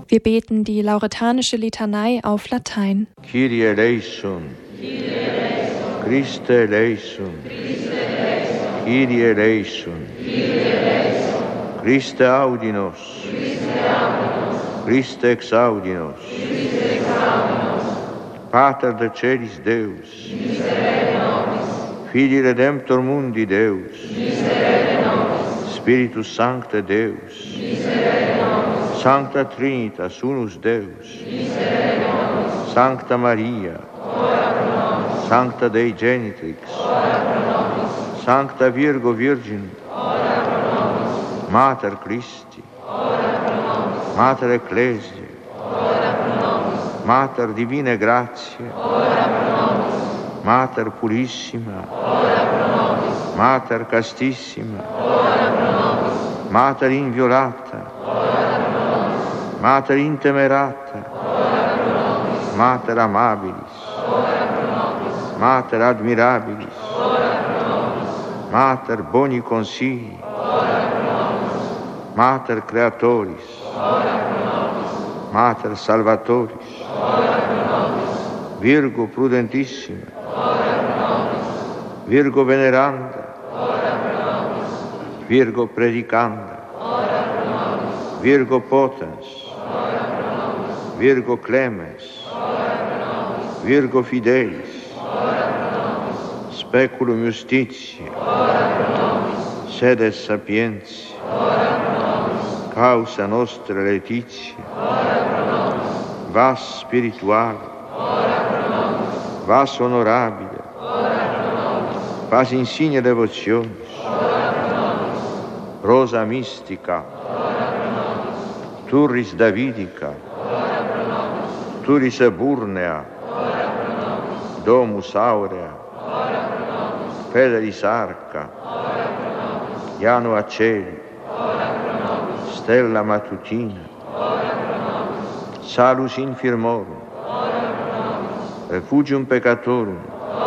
Wir beten die lauretanische Litanei auf Latein. Kyrie eleison, Christe eleison, Kyrie eleison, Christe audi nos, Christe exaudi nos, Pater de celis Deus, Filii Redemptor mundi Deus, Spiritus Sancte Deus, Sancta Trinitas unus Deus, Sancta Maria, Sancta Dei Genitrix, Sancta Virgo Virgin, Mater Christi, Mater Ecclesiae, Mater Divine Gratiae, Mater Purissima, Mater Castissima, Mater Inviolata, Mater Intemerata, Mater Amabilis, Mater Admirabilis, Mater Boni Consigli, Mater Creatoris, Mater Salvatoris, Virgo Prudentissima, Virgo Veneranda, Virgo Predicanda, Virgo Potens, Virgo Clemens, Virgo Fidelis, Speculum Justitiae, Sede Sapientiae, Causa Nostra Laetitia, Vas Spirituale, Vas Honorabile, Vas Insigne Devotionis, Rosa Mystica, Turris Davidica, Turris Eburnea, Domus Aurea, Fedelis Arca, Janua Celi, Stella Matutina, Salus Infirmorum, Refugium Peccatorum,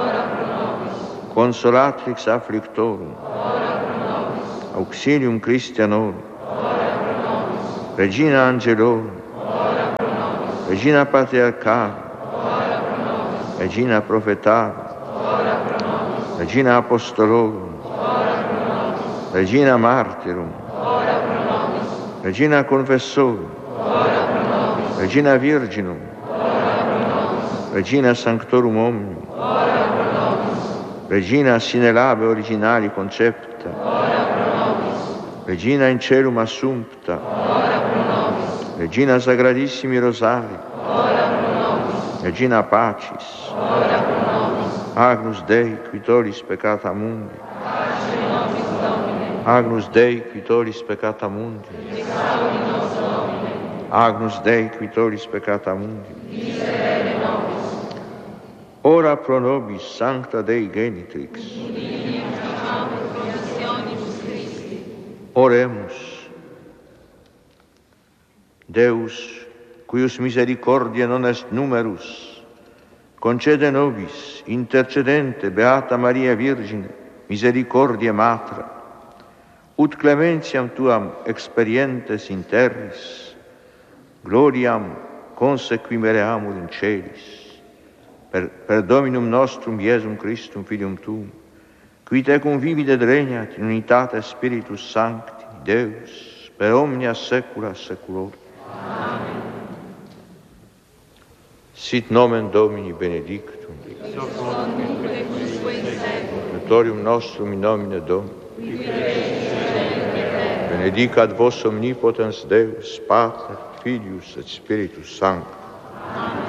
Consolatrix Afflictorum, Auxilium Christianorum, Regina Angelorum, Regina Patriarchalum, Regina Prophetarum, Regina Apostolorum, Regina Martyrum, Regina Confessorum, Regina Virginum, Regina Sanctorum Omnium, Regina sine labe originali concepta, Regina in celum assumpta, Regina Sagradissimi Rosari, Regina Pacis, Agnus Dei qui tollis peccata mundi, Agnus Dei qui tollis peccata mundi, Agnus Dei qui tollis peccata mundi, ora pro nobis Sancta Dei Genitrix, oremus. Deus, cuius misericordiae non est numerus, concede nobis, intercedente Beata Maria Virgine, misericordiae Matra, ut clementiam tuam experientes in terris, gloriam consequimereamur in celis, per Dominum nostrum Iesum Christum Filium Tuum, qui tecum vivit et regnat in unitate Spiritus Sancti, Deus, per omnia saecula saeculorum. Amen. Sit nomen Domini benedictum, Aiutorium nostrum in nomine Domini, benedicat vos omnipotens Deus, Pater, Filius et Spiritus Sanctus.